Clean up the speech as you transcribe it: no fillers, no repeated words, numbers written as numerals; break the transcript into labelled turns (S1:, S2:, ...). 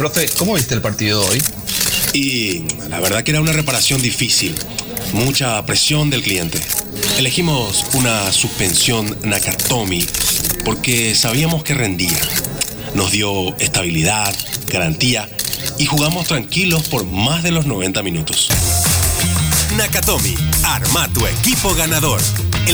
S1: profe, ¿cómo viste el partido de hoy?
S2: Y la verdad que era una reparación difícil. Mucha presión del cliente. Elegimos una suspensión Nakatomi porque sabíamos que rendía. Nos dio estabilidad, garantía y jugamos tranquilos por más de los 90 minutos.
S3: Nakatomi, arma tu equipo ganador.